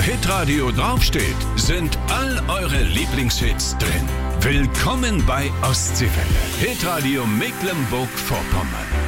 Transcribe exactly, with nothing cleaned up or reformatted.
Hitradio draufsteht, sind all eure Lieblingshits drin. Willkommen bei Ostseewelle. Hitradio Mecklenburg-Vorpommern.